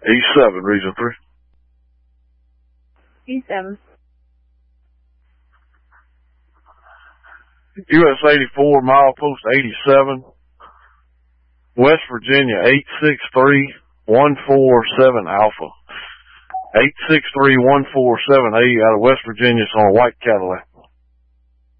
E7, Region 3. E7. US 84, milepost 87, West Virginia 863-147 Alpha. 863-1478 out of West Virginia. It's on a white Cadillac.